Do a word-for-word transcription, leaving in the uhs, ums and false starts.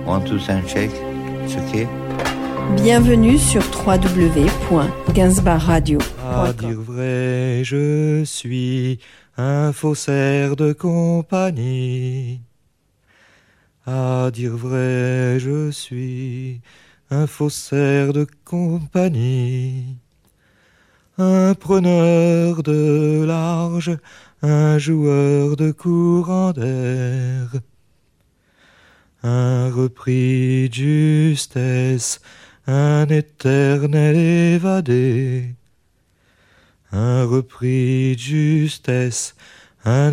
One, two, sound check. It's okay. Bienvenue sur w w w point gainsbar radio point com. À dire vrai, je suis un faussaire de compagnie. À dire vrai, je suis un faussaire de compagnie. Un preneur de large, un joueur de courant d'air. Un repris de justesse, un éternel évadé. Un repris de justesse, un